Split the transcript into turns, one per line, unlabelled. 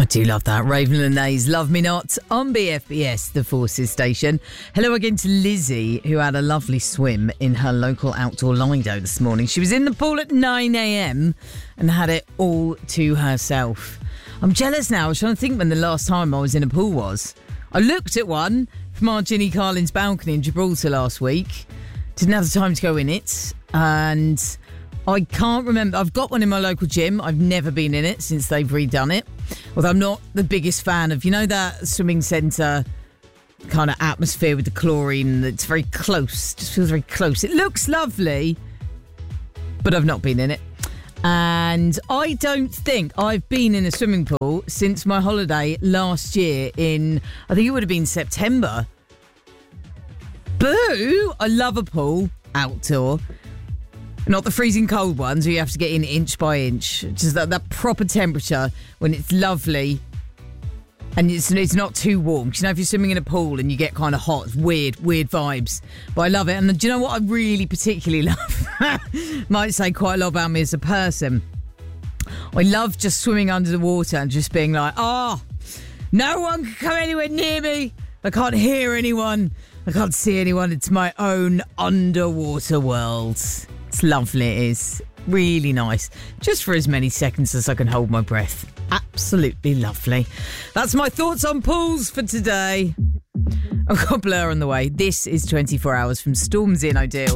do love that. Raven and Nays, Love Me Not, on BFBS, the Forces station. Hello again to Lizzie, who had a lovely swim in her local outdoor Lido this morning. She was in the pool at 9 a.m. and had it all to herself. I'm jealous now. I was trying to think when the last time I was in a pool was. I looked at one from our Ginny Carlin's balcony in Gibraltar last week. Didn't have the time to go in it. And I can't remember. I've got one in my local gym. I've never been in it since they've redone it. Although I'm not the biggest fan of, that swimming centre kind of atmosphere with the chlorine that's very close. Just feels very close. It looks lovely, but I've not been in it. And I don't think I've been in a swimming pool since my holiday last year in, I think it would have been September. Boo! I love a pool outdoor. Not the freezing cold ones where you have to get in inch by inch. Just that proper temperature when it's lovely and it's not too warm. If you're swimming in a pool and you get kind of hot, it's weird vibes. But I love it. And do you know what I really particularly love? Might say quite a lot about me as a person. I love just swimming under the water and just being like, no one can come anywhere near me. I can't hear anyone. I can't see anyone. It's my own underwater world. It's lovely, it is. Really nice. Just for as many seconds as I can hold my breath. Absolutely lovely. That's my thoughts on pools for today. I've got Blur on the way. This is 24 Hours from Stormzy and Ideal.